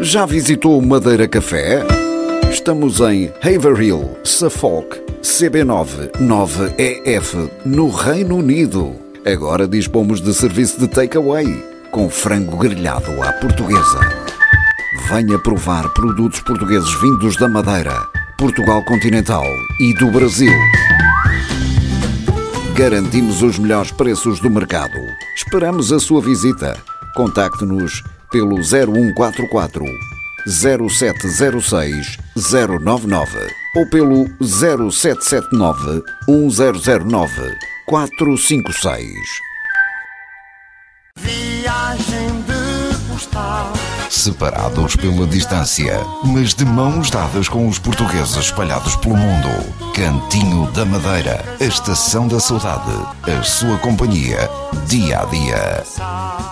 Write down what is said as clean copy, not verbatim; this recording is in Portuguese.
Já visitou o Madeira Café? Estamos em Haverhill, Suffolk, CB9 9EF, no Reino Unido. Agora dispomos de serviço de takeaway, com frango grelhado à portuguesa. Venha provar produtos portugueses vindos da Madeira, Portugal continental e do Brasil. Garantimos os melhores preços do mercado. Esperamos a sua visita. Contacte-nos pelo 0144 0706 099 ou pelo 0779 1009 456. Viagem de postal. Separados pela distância, mas de mãos dadas com os portugueses espalhados pelo mundo. Cantinho da Madeira, a estação da saudade, a sua companhia, dia a dia.